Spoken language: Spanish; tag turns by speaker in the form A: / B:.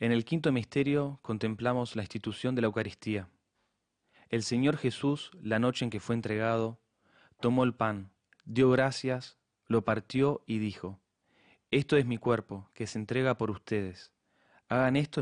A: En el quinto misterio contemplamos la institución de la Eucaristía. El Señor Jesús, la noche en que fue entregado, tomó el pan, dio gracias, lo partió y dijo: Esto es mi cuerpo, que se entrega por ustedes. Hagan esto